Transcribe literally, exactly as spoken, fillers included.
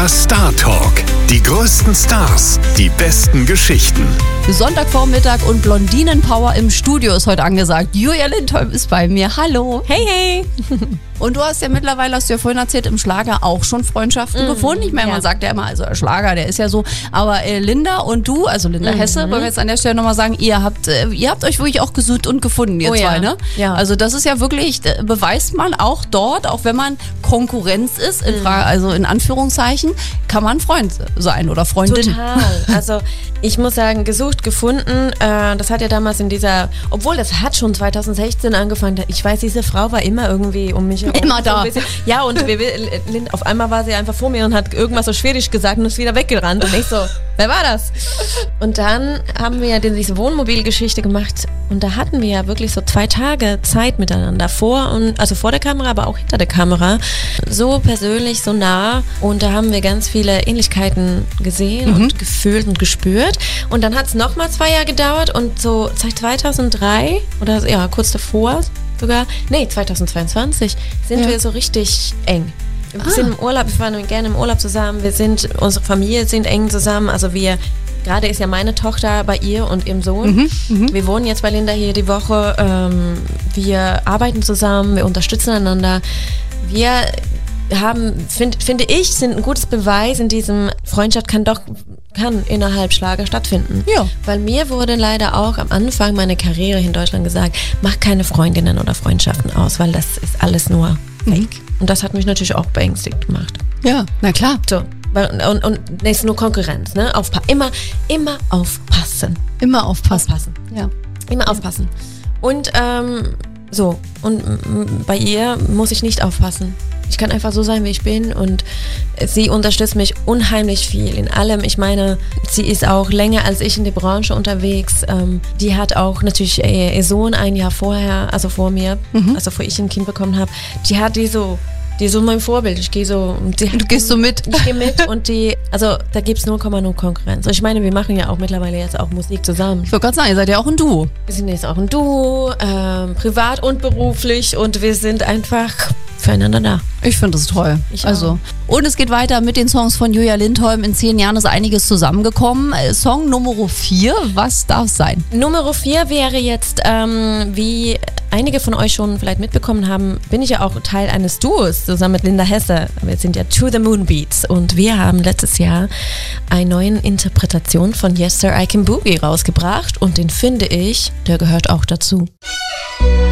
Der Star Talk. Die größten Stars, die besten Geschichten. Sonntagvormittag und Blondinenpower im Studio ist heute angesagt. Julia Lindholm ist bei mir. Hallo. Hey, hey. Und du hast ja mittlerweile, hast du ja vorhin erzählt, im Schlager auch schon Freundschaften mm, gefunden. Ich meine, ja. Man sagt ja immer, also der Schlager, der ist ja so. Aber äh, Linda und du, also Linda mhm. Hesse, wollen wir jetzt an der Stelle nochmal sagen, ihr habt, äh, ihr habt euch wirklich auch gesucht und gefunden, ihr oh, zwei, ja. ne? Ja. Also das ist ja wirklich, äh, beweist man auch dort, auch wenn man Konkurrenz ist, in mhm. Frage, also in Anführungszeichen, kann man Freund sein oder Freundin. Total. Also ich muss sagen, gesucht, gefunden, äh, das hat ja damals in dieser, obwohl das hat schon zwanzig sechzehn angefangen, ich weiß, diese Frau war immer irgendwie um mich herum. Immer da. So ja, und wir, auf einmal war sie einfach vor mir und hat irgendwas so Schwedisch gesagt und ist wieder weggerannt. Und ich so, wer war das? Und dann haben wir ja diese Wohnmobilgeschichte gemacht und da hatten wir ja wirklich so zwei Tage Zeit miteinander. Vor und, also vor der Kamera, aber auch hinter der Kamera. So persönlich, so nah. Und da haben wir ganz viele Ähnlichkeiten gesehen mhm. und gefühlt und gespürt. Und dann hat es nochmal zwei Jahre gedauert und so seit zweitausenddrei oder ja, kurz davor sogar, nee, zweitausendzweiundzwanzig sind ja. wir so richtig eng. Wir ah. sind im Urlaub, wir fahren gerne im Urlaub zusammen, wir sind, unsere Familie sind eng zusammen, also wir, gerade ist ja meine Tochter bei ihr und ihrem Sohn. Mhm, mh. Wir wohnen jetzt bei Linda hier die Woche, ähm, wir arbeiten zusammen, wir unterstützen einander. Wir haben, find, finde ich, sind ein gutes Beweis in diesem, Freundschaft kann doch kann innerhalb Schlager stattfinden. Ja. Weil mir wurde leider auch am Anfang meiner Karriere in Deutschland gesagt, mach keine Freundinnen oder Freundschaften aus, weil das ist alles nur Fake. Mhm. Und das hat mich natürlich auch beängstigt gemacht. Ja, na klar. So, und, und das ist nur Konkurrenz, ne? Aufpa- immer, immer aufpassen. Immer aufpassen. Aufpassen. Ja. Immer aufpassen. Und ähm, so, und m- bei ihr muss ich nicht aufpassen. Ich kann einfach so sein, wie ich bin und sie unterstützt mich unheimlich viel in allem. Ich meine, sie ist auch länger als ich in der Branche unterwegs. Ähm, die hat auch natürlich ihr, ihr Sohn ein Jahr vorher, also vor mir, mhm. also bevor ich ein Kind bekommen habe, die hat die so, die ist so mein Vorbild. Ich gehe so, die, du gehst so mit. Ich gehe mit und die, also da gibt es null Komma null Konkurrenz. Und ich meine, wir machen ja auch mittlerweile jetzt auch Musik zusammen. Ich wollte gerade sagen, ihr seid ja auch ein Duo. Wir sind jetzt auch ein Duo, ähm, privat und beruflich und wir sind einfach füreinander da. Ich finde das toll. Ich also. Und es geht weiter mit den Songs von Julia Lindholm. In zehn Jahren ist einiges zusammengekommen. Song Nummer vier, was darf es sein? Nummer vier wäre jetzt, ähm, wie einige von euch schon vielleicht mitbekommen haben, bin ich ja auch Teil eines Duos zusammen mit Linda Hesse. Wir sind ja To The Moon Beats und wir haben letztes Jahr eine neue Interpretation von Yes Sir I Can Boogie rausgebracht und den finde ich, der gehört auch dazu.